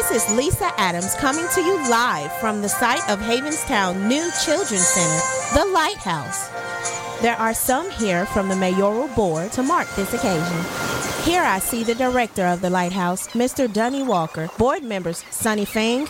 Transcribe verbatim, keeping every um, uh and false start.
This is Lisa Adams coming to you live from the site of Havenstown New Children's Center, the Lighthouse. There are some here from the mayoral board to mark this occasion. Here I see the director of the Lighthouse, Mister Dunny Walker, board members Sonny Fang,